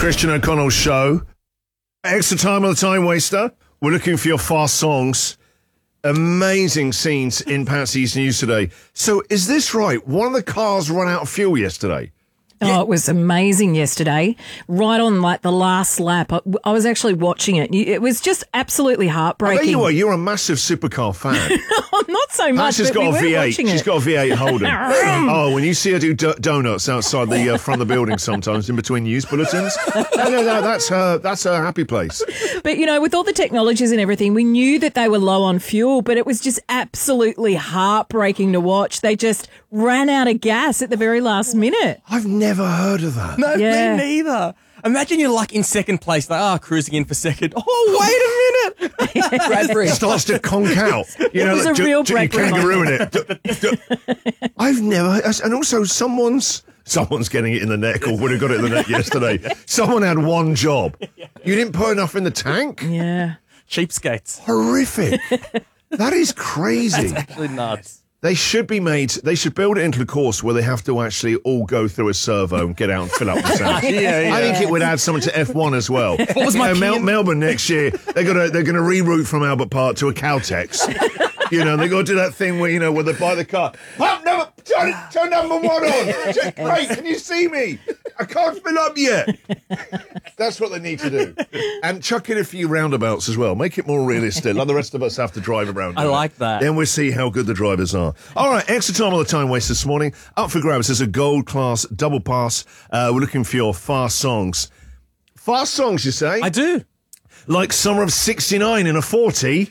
Christian O'Connell Show. Extra time on the Time Waster. We're looking for your fast songs. Amazing scenes in Patsy's News today. So is this right? One of the cars ran out of fuel yesterday. Oh, it was amazing yesterday. Right on like the last lap. I was actually watching it. It was just absolutely heartbreaking. I bet you are. You're a massive supercar fan. Not so much. Patsy's but got we a were V8. watching She's it. got a V8 Holden. Oh, when you see her do donuts outside the front of the building sometimes in between news bulletins. No, that's her happy place. But, you know, with all the technologies and everything, we knew that they were low on fuel, but it was just absolutely heartbreaking to watch. They just ran out of gas at the very last minute. I've never heard of that. No, Yeah. me neither. Imagine you're like in second place, like, cruising in for second. Oh, wait a minute. Bradbury. Starts to conk out. You know, was like, a real you Bradbury kangaroo in it. I've never, and also someone's getting it in the neck or would have got it in the neck yesterday. Someone had one job. You didn't put enough in the tank? Yeah. Cheapskates. Horrific. That is crazy. That's actually nuts. They should build it into the course where they have to actually all go through a servo and get out and fill up the tank. Yeah. I think it would add something to F1 as well. What was my Melbourne next year? They're gonna reroute from Albert Park to a Caltex. You know, they got to do that thing where where they buy the car. Turn number one on. Great, can you see me? I can't fill up yet. That's what they need to do. And chuck in a few roundabouts as well. Make it more realistic. Like the rest of us have to drive around. I like that. Then we'll see how good the drivers are. All right, extra time on the Time Waste this morning. Up for grabs is a gold class double pass. We're looking for your fast songs. Fast songs, you say? I do. Like Summer of 69 in a 40.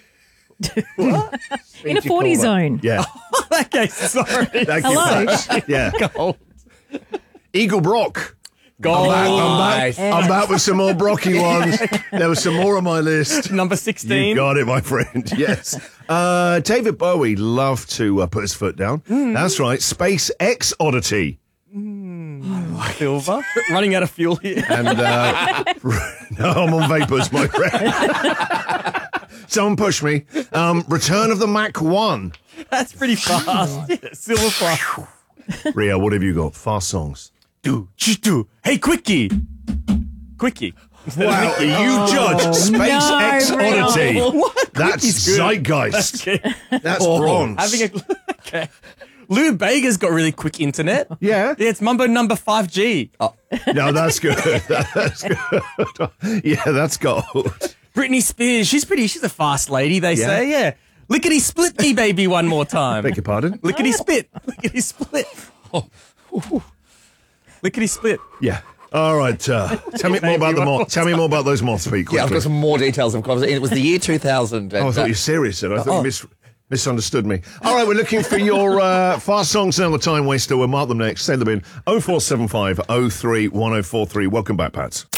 In a 40 zone. Yeah. Okay, sorry. Thank you, Hello. Patch. Yeah. Gold. Eagle Brock. Gold. I'm back with some more Brocky ones. There was some more on my list. Number 16. You got it, my friend. Yes. David Bowie loved to put his foot down. That's right. SpaceX Oddity. Silver. Running out of fuel here. And no, I'm on vapors, my friend. Someone push me. Return of the Mach 1. That's pretty fast. Yeah, Silver plus. Ria, what have you got? Fast songs. Do. Hey, Quickie. Quickie. Wow, you judge SpaceX no, Ria. Oddity. What? That's Quickie's good. zeitgeist. Okay. That's bronze. Having a okay. Lou Bega's got really quick internet. Yeah. Yeah, it's Mumbo number 5G. Oh. No, that's good. That's good. Yeah, that's gold. Britney Spears, she's a fast lady, they say. Yeah. Lickety split me, baby, one more time. Beg your pardon? Lickety spit. Lickety split. Oh. Lickety split. Yeah. All right. Tell me more about the moth. Tell me more about those moths, Pete. Yeah, I've quickly. got some more details. Of course, it was the year 2000. Oh, I thought you were serious. Then I thought you misunderstood me. All right, we're looking for your fast songs now. The Time Waster. We'll mark them next. Send them in 0475 03 1043. Welcome back, Pats.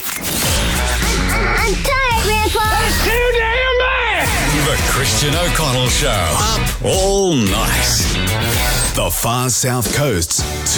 I'm tired, Grandpa. That's too damn bad! The Christian O'Connell Show. Up all night. The Far South Coast's